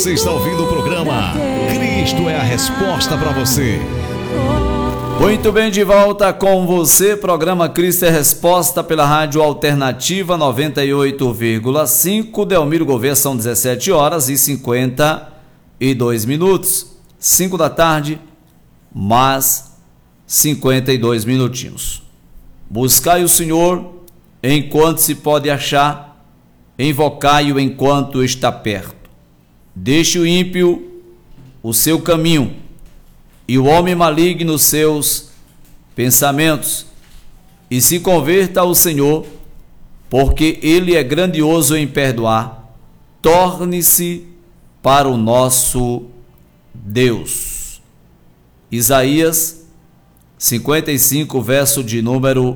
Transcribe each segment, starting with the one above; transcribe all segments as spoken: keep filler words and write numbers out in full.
Você está ouvindo o programa Cristo é a Resposta para você. Muito bem, de volta com você, programa Cristo é Resposta pela Rádio Alternativa noventa e oito vírgula cinco, Delmiro Gouveia, são dezessete horas e cinquenta e dois minutos, cinco da tarde, mais cinquenta e dois minutinhos. Buscai o Senhor enquanto se pode achar, invocai-o enquanto está perto. Deixe o ímpio o seu caminho e o homem maligno os seus pensamentos, e se converta ao Senhor, porque Ele é grandioso em perdoar. Torne-se para o nosso Deus. Isaías cinquenta e cinco, verso de número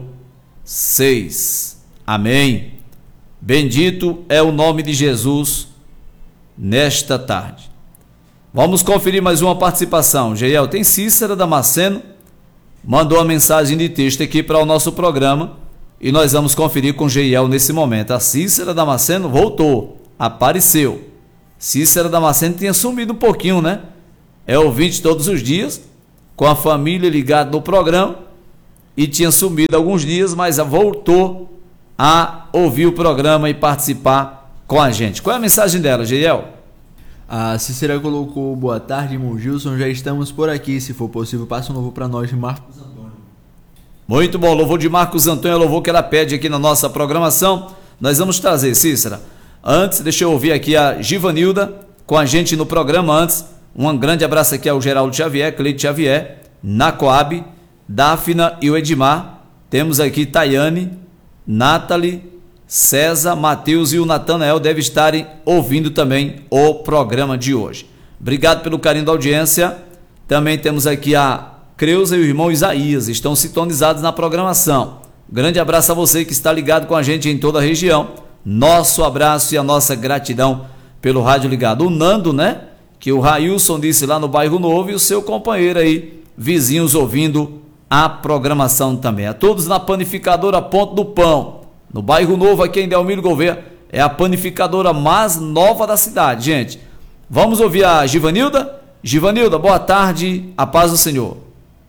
seis. Amém. Bendito é o nome de Jesus nesta tarde. Vamos conferir mais uma participação. Geiel, tem Cícera Damasceno, mandou uma mensagem de texto aqui para o nosso programa e nós vamos conferir com Geiel nesse momento. A Cícera Damasceno voltou, apareceu. Cícera Damasceno tinha sumido um pouquinho, né? É ouvinte todos os dias, com a família ligada no programa, e tinha sumido alguns dias, mas voltou a ouvir o programa e participar com a gente. Qual é a mensagem dela, Geiel? A Cícera colocou: boa tarde, irmão Gilson, já estamos por aqui. Se for possível, passe um louvor para nós de Marcos Antônio. Muito bom, louvor de Marcos Antônio, é o louvor que ela pede aqui na nossa programação. Nós vamos trazer, Cícera. Antes, deixa eu ouvir aqui a Givanilda com a gente no programa antes. Um grande abraço aqui ao Geraldo Xavier, Cleide Xavier, na Coab, Dáfina e o Edmar. Temos aqui Tayane, Nathalie, César, Mateus e o Natanael devem estarem ouvindo também o programa de hoje. Obrigado pelo carinho da audiência. Também temos aqui a Creuza e o irmão Isaías, estão sintonizados na programação. Grande abraço a você que está ligado com a gente em toda a região. Nosso abraço e a nossa gratidão pelo rádio ligado. O Nando, né? Que o Railson disse lá no Bairro Novo, e o seu companheiro aí, vizinhos ouvindo a programação também. A todos na panificadora Ponto do Pão, no Bairro Novo, aqui em Delmiro Gouveia, é a panificadora mais nova da cidade, gente. Vamos ouvir a Givanilda? Givanilda, boa tarde, a paz do Senhor.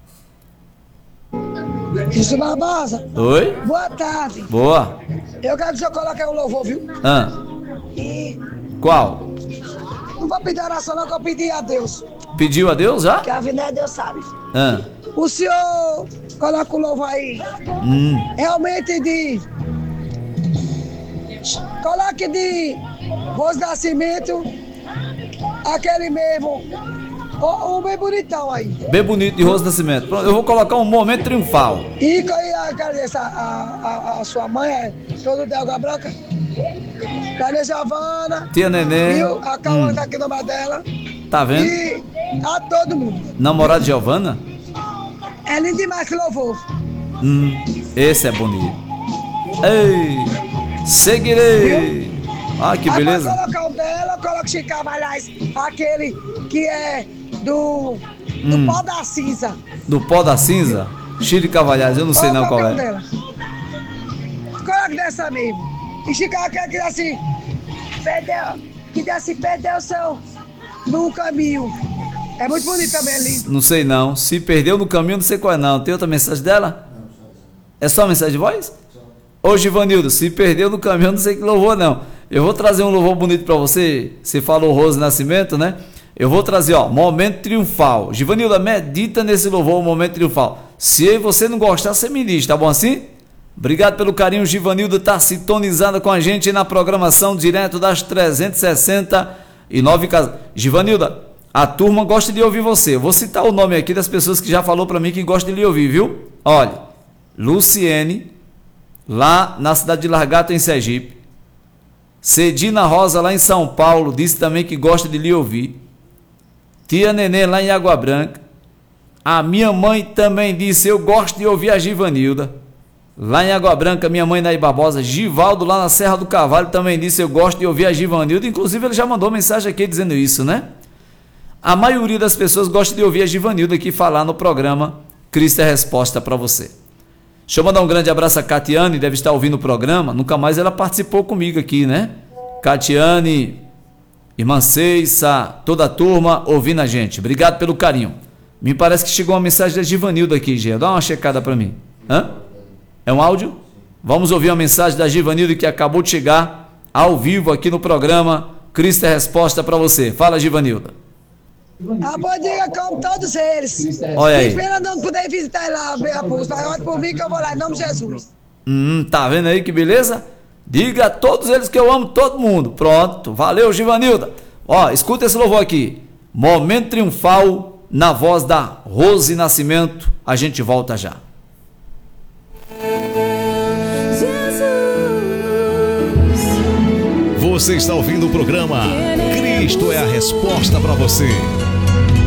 Isso, Barbosa. Oi? Boa tarde. Boa. Eu quero que o senhor coloque um louvor, viu? Ah. E... Qual? Não vou pedir oração, não, que eu pedi a Deus. Pediu a Deus já? Que a vida é Deus, sabe? Ah. O senhor coloca o louvor aí. Hum. Realmente de... Coloque de Rose Nascimento, aquele mesmo, o, o bem bonitão aí. Bem bonito de Rose Nascimento. Pronto, eu vou colocar um momento triunfal. E agradeço a, a, a, a sua mãe, é, todo de Água Branca. Cadê a Giovana? Tia Nenê. Viu? A Calma hum. tá aqui no nome dela. Tá vendo? E a todo mundo. Namorado de Giovana? É lindo demais que louvor. Hum, esse é bonito. Ei! Seguirei! Ah, que beleza! Aí colocar o dela, coloca o Chico Cavalhais, aquele que é do, do hum. pó da cinza. Do pó da cinza? Chico Cavalhais, eu não sei não qual é. Dela. Coloca dessa mesmo. E Chico aquele que desse, perdeu, que desse perdeu o seu no caminho. É muito bonito também, é lindo. Não sei não. Se perdeu no caminho, não sei qual é não. Tem outra mensagem dela? É só mensagem de voz? Ô Givanildo, se perdeu no caminho, não sei que louvor não. Eu vou trazer um louvor bonito para você. Você falou Rose Nascimento, né? Eu vou trazer, ó, Momento Triunfal. Givanildo, medita nesse louvor, Momento Triunfal. Se você não gostar, você me diz, tá bom assim? Obrigado pelo carinho, Givanildo tá sintonizada com a gente na programação direto das trezentas e sessenta e nove casas. Givanilda, a turma gosta de ouvir você. Eu vou citar o nome aqui das pessoas que já falou para mim que gostam de lhe ouvir, viu? Olha, Luciene, lá na cidade de Largata, em Sergipe. Cedina Rosa, lá em São Paulo, disse também que gosta de lhe ouvir. Tia Nenê, lá em Água Branca. A minha mãe também disse: eu gosto de ouvir a Givanilda. Lá em Água Branca, minha mãe Naí Barbosa. Givaldo, lá na Serra do Cavalho, também disse: eu gosto de ouvir a Givanilda. Inclusive, ele já mandou mensagem aqui dizendo isso, né? A maioria das pessoas gosta de ouvir a Givanilda aqui falar no programa Cristo é Resposta para você. Deixa eu mandar um grande abraço a Catiane, deve estar ouvindo o programa. Nunca mais ela participou comigo aqui, né? Catiane irmã Ceissa, toda a turma ouvindo a gente. Obrigado pelo carinho. Me parece que chegou uma mensagem da Givanilda aqui, Gê. Dá uma checada para mim. Hã? É um áudio? Vamos ouvir uma mensagem da Givanilda que acabou de chegar ao vivo aqui no programa Cristo é Resposta para você. Fala, Givanilda. A bom dia como todos eles. Olha aí. Espera não poder visitar lá, ver a pulsa. Mas olha por mim que eu vou lá, em nome de Jesus. Hum, tá vendo aí que beleza? Diga a todos eles que eu amo todo mundo. Pronto, valeu, Givanilda. Ó, escuta esse louvor aqui. Momento triunfal na voz da Rose Nascimento. A gente volta já. Você está ouvindo o programa Cristo é a Resposta para você.